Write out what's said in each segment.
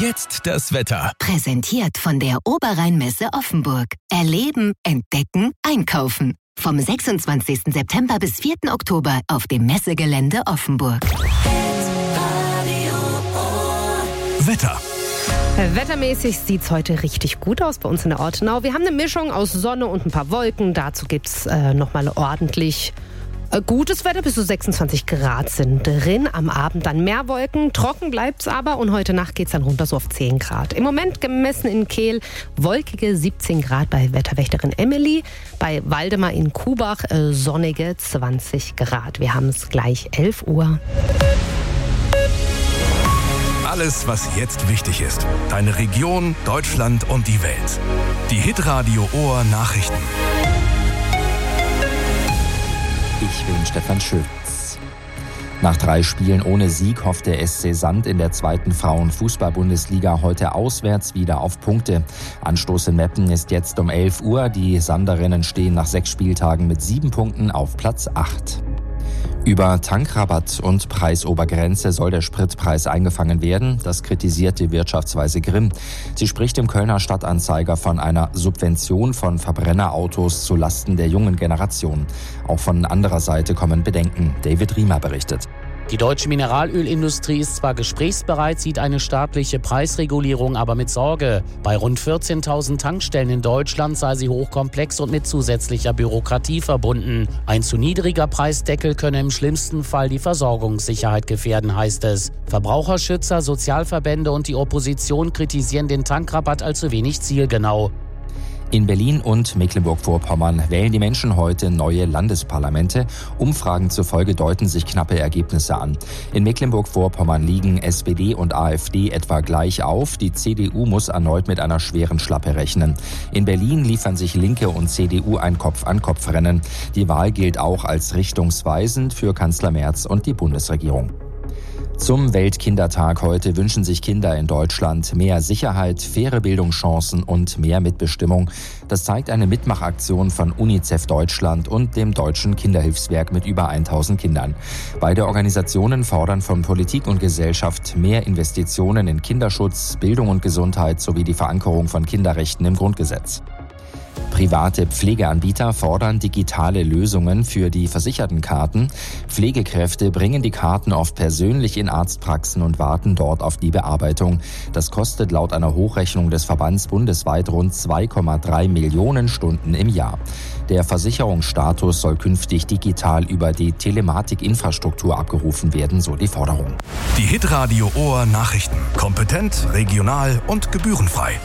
jetzt das Wetter. Präsentiert von der Oberrheinmesse Offenburg. Erleben, entdecken, einkaufen. Vom 26. September bis 4. Oktober auf dem Messegelände Offenburg. Wetter. Wettermäßig sieht's heute richtig gut aus bei uns in der Ortenau. Wir haben eine Mischung aus Sonne und ein paar Wolken. Dazu gibt's nochmal ordentlich gutes Wetter, bis zu 26 Grad sind drin. Am Abend dann mehr Wolken, trocken bleibt's aber und heute Nacht geht's dann runter so auf 10 Grad. Im Moment gemessen in Kehl wolkige 17 Grad bei Wetterwächterin Emily. Bei Waldemar in Kubach sonnige 20 Grad. Wir haben es gleich 11 Uhr. Alles, was jetzt wichtig ist. Deine Region, Deutschland und die Welt. Die Hitradio Ohr Nachrichten. Ich bin Stefan Schütz. Nach 3 Spielen ohne Sieg hofft der SC Sand in der 2. Frauenfußball-Bundesliga heute auswärts wieder auf Punkte. Anstoß in Meppen ist jetzt um 11 Uhr. Die Sanderinnen stehen nach 6 Spieltagen mit 7 Punkten auf Platz 8. Über Tankrabatt und Preisobergrenze soll der Spritpreis eingefangen werden. Das kritisiert die Wirtschaftsweise Grimm. Sie spricht im Kölner Stadtanzeiger von einer Subvention von Verbrennerautos zulasten der jungen Generation. Auch von anderer Seite kommen Bedenken. David Riemer berichtet. Die deutsche Mineralölindustrie ist zwar gesprächsbereit, sieht eine staatliche Preisregulierung aber mit Sorge. Bei rund 14.000 Tankstellen in Deutschland sei sie hochkomplex und mit zusätzlicher Bürokratie verbunden. Ein zu niedriger Preisdeckel könne im schlimmsten Fall die Versorgungssicherheit gefährden, heißt es. Verbraucherschützer, Sozialverbände und die Opposition kritisieren den Tankrabatt als zu wenig zielgenau. In Berlin und Mecklenburg-Vorpommern wählen die Menschen heute neue Landesparlamente. Umfragen zufolge deuten sich knappe Ergebnisse an. In Mecklenburg-Vorpommern liegen SPD und AfD etwa gleich auf. Die CDU muss erneut mit einer schweren Schlappe rechnen. In Berlin liefern sich Linke und CDU ein Kopf-an-Kopf-Rennen. Die Wahl gilt auch als richtungsweisend für Kanzler Merz und die Bundesregierung. Zum Weltkindertag heute wünschen sich Kinder in Deutschland mehr Sicherheit, faire Bildungschancen und mehr Mitbestimmung. Das zeigt eine Mitmachaktion von UNICEF Deutschland und dem Deutschen Kinderhilfswerk mit über 1000 Kindern. Beide Organisationen fordern von Politik und Gesellschaft mehr Investitionen in Kinderschutz, Bildung und Gesundheit sowie die Verankerung von Kinderrechten im Grundgesetz. Private Pflegeanbieter fordern digitale Lösungen für die versicherten Karten. Pflegekräfte bringen die Karten oft persönlich in Arztpraxen und warten dort auf die Bearbeitung. Das kostet laut einer Hochrechnung des Verbands bundesweit rund 2,3 Millionen Stunden im Jahr. Der Versicherungsstatus soll künftig digital über die Telematikinfrastruktur abgerufen werden, so die Forderung. Die Hitradio Ohr Nachrichten. Kompetent, regional und gebührenfrei.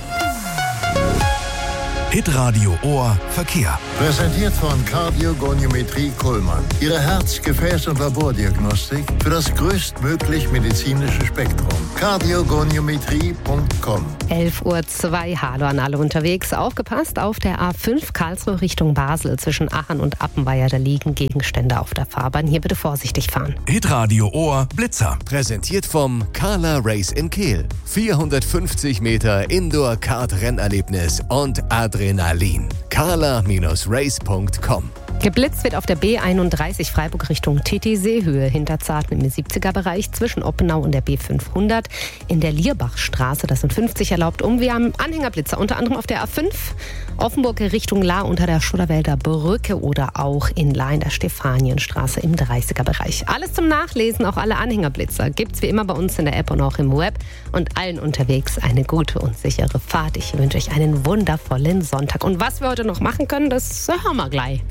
Hitradio Ohr Verkehr. Präsentiert von Kardiogoniometrie Kuhlmann. Ihre Herz-, Gefäß- und Labordiagnostik für das größtmöglich medizinische Spektrum. Kardiogoniometrie.com. 11:02 Uhr. Hallo an alle unterwegs. Aufgepasst, auf der A5 Karlsruhe Richtung Basel zwischen Aachen und Appenweier, da liegen Gegenstände auf der Fahrbahn. Hier bitte vorsichtig fahren. Hitradio Ohr Blitzer. Präsentiert vom Carla Race in Kehl. 450 Meter Indoor-Kart-Rennerlebnis und Adrenalin. carla-race.com. Geblitzt wird auf der B31 Freiburg Richtung TT-Seehöhe hinter Zarten im 70er-Bereich zwischen Oppenau und der B500 in der Lierbachstraße. Das sind 50 erlaubt. Wir haben Anhängerblitzer, unter anderem auf der A5 Offenburg Richtung Lahr unter der Schudderwälder Brücke oder auch in Lahr in der Stefanienstraße im 30er-Bereich. Alles zum Nachlesen, auch alle Anhängerblitzer gibt's wie immer bei uns in der App und auch im Web. Und allen unterwegs eine gute und sichere Fahrt. Ich wünsche euch einen wundervollen Sonntag. Und was wir heute noch machen können, das hören wir gleich.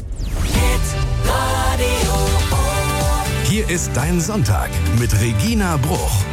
Hier ist dein Sonntag mit Regina Bruch.